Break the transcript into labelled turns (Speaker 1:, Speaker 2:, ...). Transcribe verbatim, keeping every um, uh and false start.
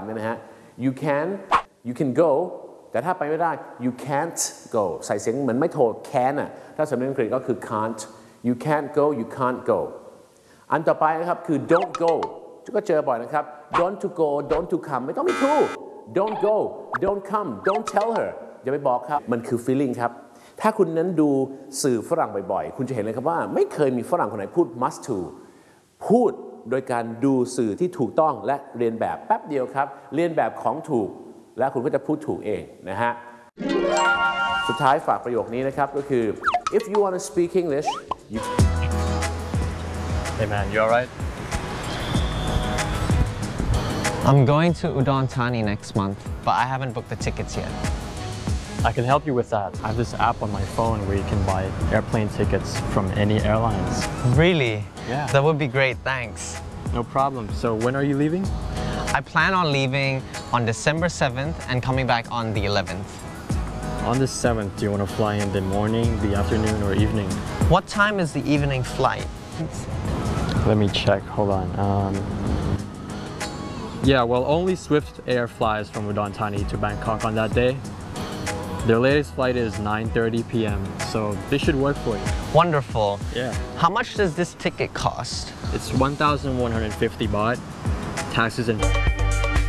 Speaker 1: เนี่ยนะฮะ you can you can go แต่ถ้าไปไม่ได้ you can't go ใส่เสียงเหมือนไม่โทร can อ่ะถ้าสำเนียงอังกฤษก็คือ can't you can't go you can't go อันต่อไปนะครับคือ don't go ก็เจอบ่อยนะครับ don't to go don't to come ไม่ต้องมี to don't go don't come don't tell her อย่าไปบอกครับมันคือ feeling ครับถ้าคุณนั้นดูสื่อฝรั่งบ่อยๆคุณจะเห็นเลยครับว่าไม่เคยมีฝรั่งคนไหนพูด must to พูดโดยการดูสื่อที่ถูกต้องและเรียนแบบแป๊บเดียวครับเรียนแบบของถูกและคุณก็จะพูดถูกเองนะฮะสุดท้ายฝากประโยคนี้นะครับก็คือ if you want to speak English you
Speaker 2: Hey man, you alright?
Speaker 3: I'm going to Udon Thani next month, but I haven't booked the tickets yet.
Speaker 2: I can help you with that. I have this app on my phone where you can buy airplane tickets from any airlines.
Speaker 3: Really?
Speaker 2: Yeah.
Speaker 3: That would be great, thanks.
Speaker 2: No problem. So when are you leaving?
Speaker 3: I plan on leaving on December seventh and coming back on the eleventh.
Speaker 2: On the seventh, do you want to fly in the morning, the afternoon, or evening?
Speaker 3: What time is the evening flight?
Speaker 2: Let me check. Hold on. Um, yeah, well, only Swift Air flies from Udon Thani to Bangkok on that day. Their latest flight is nine thirty p m, so this should work for you.
Speaker 3: Wonderful.
Speaker 2: Yeah.
Speaker 3: How much does this ticket cost?
Speaker 2: It's one thousand one hundred fifty baht, taxes and